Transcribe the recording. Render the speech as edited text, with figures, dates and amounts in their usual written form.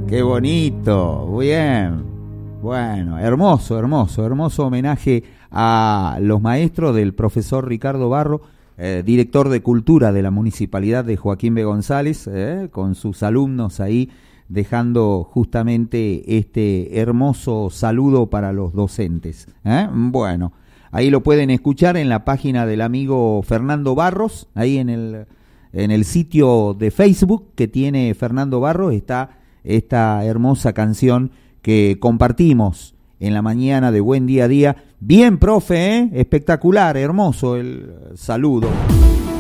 Qué bonito, bien. Bueno, hermoso homenaje a los maestros del profesor Ricardo Barro, director de Cultura de la Municipalidad de Joaquín B. González, con sus alumnos ahí, dejando justamente este hermoso saludo para los docentes. Bueno, ahí lo pueden escuchar en la página del amigo Fernando Barros, ahí en el sitio de Facebook que tiene Fernando Barros está esta hermosa canción que compartimos en la mañana de Buen Día a Día. Bien, profe, espectacular, hermoso el saludo.